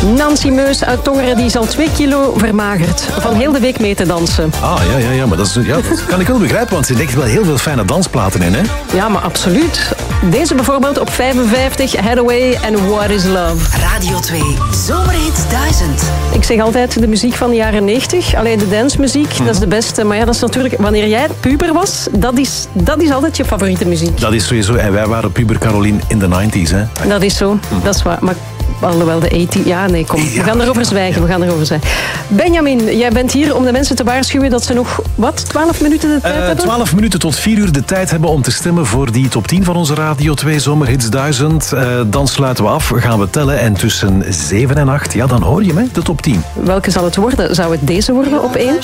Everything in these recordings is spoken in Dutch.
Nancy Meus uit Tongeren die is al 2 kilo vermagerd. Van heel de week mee te dansen. Ah, ja, maar dat kan ik wel begrijpen, want ze legt wel heel veel fijne dansplaten in, hè? Ja, maar absoluut. Deze bijvoorbeeld op 55, Hathaway en What is Love. Radio 2, Zomerhits 1000. Ik zeg altijd de muziek van de jaren 90. Alleen de dancemuziek, dat is de beste. Maar ja, dat is natuurlijk, wanneer jij puber was, dat is altijd je favoriete muziek. Dat is sowieso. En wij waren puber, Caroline, in de 90s, hè? Dat is zo, dat is waar. Maar alhoewel de 80... Ja, nee, kom. We gaan erover zwijgen. Benjamin, jij bent hier om de mensen te waarschuwen dat ze nog, 12 minuten de tijd hebben? 12 minuten tot 4 uur de tijd hebben om te stemmen voor die top 10 van onze Radio 2 Zomerhits 1000. Dan sluiten we af, gaan we tellen. En tussen 7 en 8, ja, dan hoor je me, de top 10. Welke zal het worden? Zou het deze worden op 1?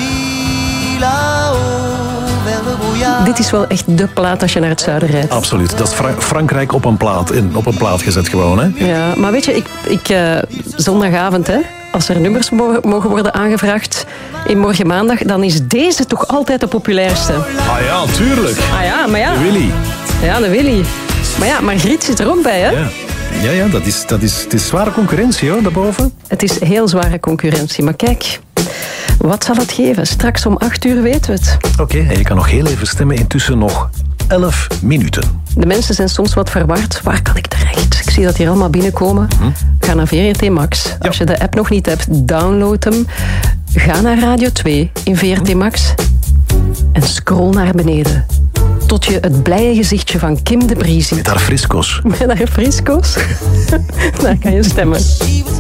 Dit is wel echt de plaat als je naar het zuiden rijdt. Absoluut. Dat is Frankrijk op een plaat gezet gewoon, hè? Ja, maar weet je, ik zondagavond, hè, als er nummers mogen worden aangevraagd in Morgen Maandag, dan is deze toch altijd de populairste. Ah ja, tuurlijk. Ah ja, maar ja. De Willy. Ja, de Willy. Maar ja, Margriet zit er ook bij, hè? Ja, het is zware concurrentie, hoor, daarboven. Het is heel zware concurrentie, maar kijk... Wat zal het geven? Straks om 8 uur weten we het. Oké, en je kan nog heel even stemmen. Intussen nog 11 minuten. De mensen zijn soms wat verward. Waar kan ik terecht? Ik zie dat hier allemaal binnenkomen. Ga naar VRT Max. Ja. Als je de app nog niet hebt, download hem. Ga naar Radio 2 in VRT Max. En scroll naar beneden. Tot je het blije gezichtje van Kim de Brie ziet. Met haar frisco's. Met haar frisco's. Daar kan je stemmen.